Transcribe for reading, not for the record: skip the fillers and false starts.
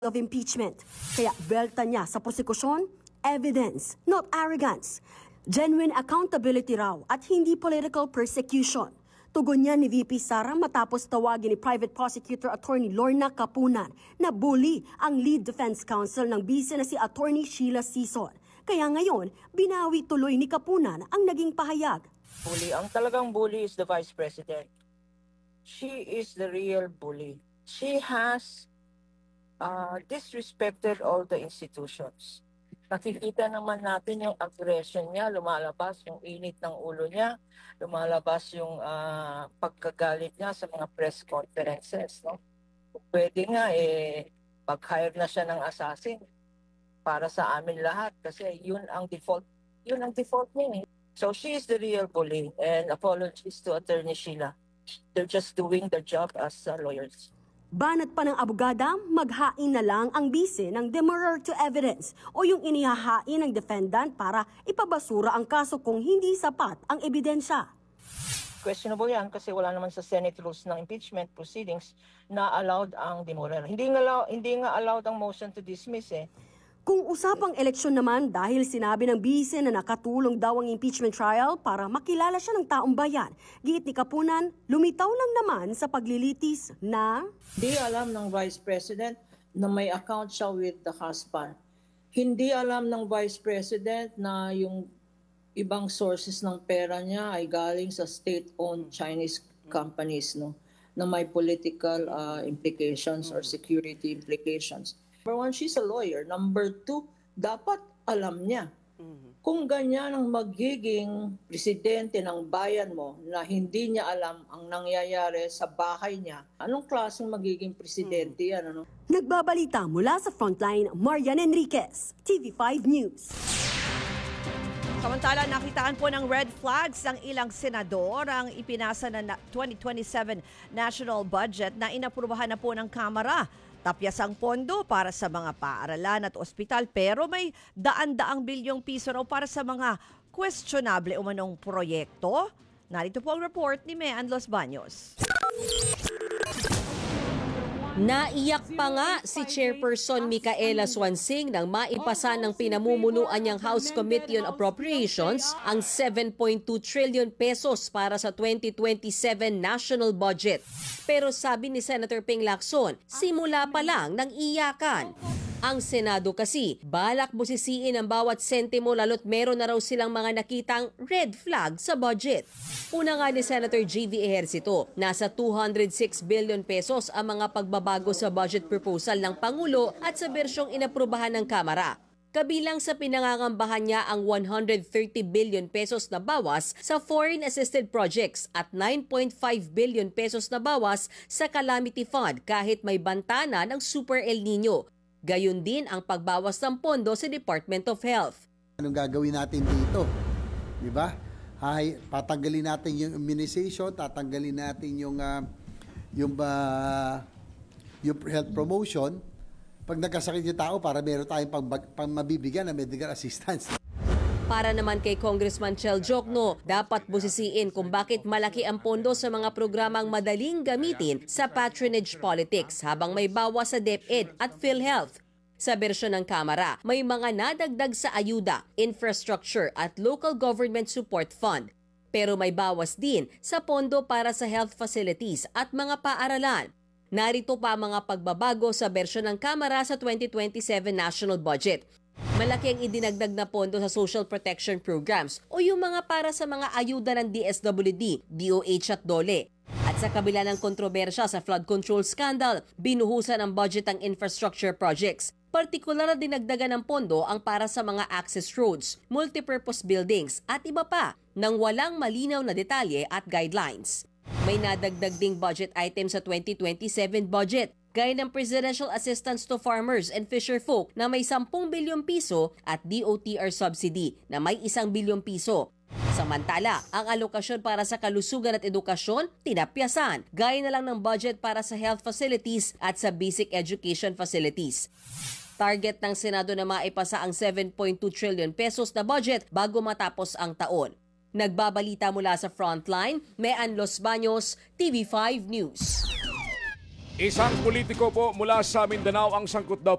of impeachment. Kaya belta niya sa prosekusyon, evidence, not arrogance. Genuine accountability raw at hindi political persecution. Tugon niya ni VP Sara matapos tawagin ni Private Prosecutor Attorney Lorna Capunan na bully ang lead defense counsel ng bise na si Attorney Sheila Sison. Kaya ngayon, binawi tuloy ni Capunan ang naging pahayag. Bully, ang talagang bully is the Vice President. She is the real bully. She has disrespected all the institutions. Nakikita naman natin yung aggression niya, lumalabas yung init ng ulo niya, lumalabas yung pagkagalit niya sa mga press conferences. No? Pwede nga, pag-hire na siya ng assassin para sa amin lahat kasi yun ang default niya. So she is the real bully, and apologies to Attorney Sheila. They're just doing their job as lawyers. Banat pa ng abogada, maghain na lang ang bise ng demurrer to evidence o yung inihahain ng defendant para ipabasura ang kaso kung hindi sapat ang ebidensya. Questionable yan kasi wala naman sa Senate rules ng impeachment proceedings na allowed ang demurrer. Hindi nga allowed ang motion to dismiss Kung usapang eleksyon naman dahil sinabi ng bise na nakatulong daw ang impeachment trial para makilala siya ng taong bayan. Giit ni Capunan, lumitaw lang naman sa paglilitis na Hindi alam ng Vice President na may account siya with the husband. Hindi alam ng Vice President na yung ibang sources ng pera niya ay galing sa state-owned Chinese companies na may political implications or security implications. Number one, she's a lawyer. Number two, dapat alam niya. Kung ganyan ang magiging presidente ng bayan mo na hindi niya alam ang nangyayari sa bahay niya, anong klaseng magiging presidente yan? Ano? Nagbabalita mula sa Frontline, Marian Enriquez, TV5 News. Samantala, nakitaan po ng red flags ang ilang senador ang ipinasa na 2027 national budget na inaprubahan na po ng Kamara. Tapyas ang pondo para sa mga paaralan at ospital pero may daan-daang bilyong piso raw para sa mga questionable umanong proyekto. Narito po ang report ni Mean Los Baños. Naiyak pa nga si Chairperson Micaela Swansing nang maipasa ng pinamumunuan niyang House Committee on Appropriations ang 7.2 trillion pesos para sa 2027 national budget. Pero sabi ni Senator Ping Lacson, simula pa lang ng iyakan. Ang Senado kasi, balak busisiin ang bawat sentimo lalo't meron na raw silang mga nakitang red flag sa budget. Una nga ni Senator G.V. Ejercito, nasa 206 billion pesos ang mga pagbabago sa budget proposal ng Pangulo at sa bersyong inaprubahan ng Kamara. Kabilang sa pinangangambahan niya ang 130 billion pesos na bawas sa foreign assisted projects at 9.5 billion pesos na bawas sa calamity fund kahit may bantana ng Super El Nino. Gayon din ang pagbawas ng pondo sa Department of Health. Anong gagawin natin dito? Di ba? Patanggalin natin yung immunization, tatanggalin natin yung health promotion. Pag nagkasakit yung tao, para meron tayong pang mabibigyan na medical assistance. Para naman kay Congressman Chel Jokno, dapat busisiin kung bakit malaki ang pondo sa mga programang madaling gamitin sa patronage politics habang may bawas sa DepEd at PhilHealth. Sa bersyon ng Kamara, may mga nadagdag sa ayuda, infrastructure at local government support fund. Pero may bawas din sa pondo para sa health facilities at mga paaralan. Narito pa mga pagbabago sa bersyon ng Kamara sa 2027 national budget. Malaki ang idinagdag na pondo sa social protection programs o yung mga para sa mga ayuda ng DSWD, DOH at DOLE. At sa kabila ng kontrobersya sa flood control scandal, binuhusan ang budget ang infrastructure projects. Partikular na dinagdagan ng pondo ang para sa mga access roads, multipurpose buildings at iba pa nang walang malinaw na detalye at guidelines. May nadagdag ding budget item sa 2027 budget, gaya ng Presidential Assistance to Farmers and Fisherfolk na may 10 bilyong piso at DOTR subsidy na may 1 bilyong piso. Samantala, ang alokasyon para sa kalusugan at edukasyon, tinapyasan, gaya na lang ng budget para sa health facilities at sa basic education facilities. Target ng Senado na maipasa ang 7.2 trillion pesos na budget bago matapos ang taon. Nagbabalita mula sa Frontline, Mean Los Baños, TV5 News. Isang politiko po mula sa Mindanao ang sangkot daw